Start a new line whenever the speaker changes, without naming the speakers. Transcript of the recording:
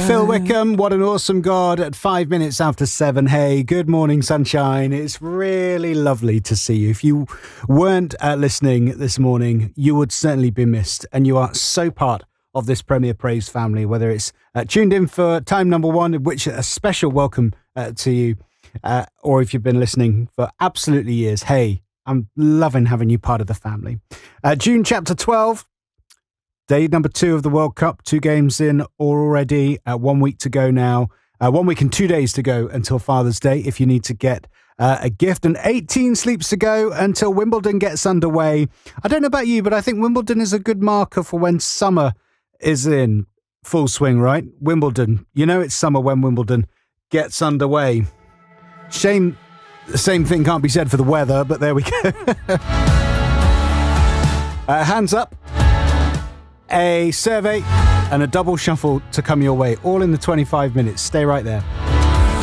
Phil Wickham, what an awesome God at 5 minutes after 7. Hey, good morning, sunshine. It's really lovely to see you. If you weren't listening this morning, you would certainly be missed. And you are so part of this Premier Praise family, whether it's tuned in for time number 1, which a special welcome to you, or if you've been listening for absolutely years. Hey, I'm loving having you part of the family. June chapter 12. Day number 2 of the World Cup, 2 games in already, 1 week to go now. 1 week and 2 days to go until Father's Day if you need to get a gift. And 18 sleeps to go until Wimbledon gets underway. I don't know about you, but I think Wimbledon is a good marker for when summer is in full swing, right? Wimbledon. You know it's summer when Wimbledon gets underway. Shame the same thing can't be said for the weather, but there we go. Hands up. A survey and a double shuffle to come your way, all in the 25 minutes. Stay right there.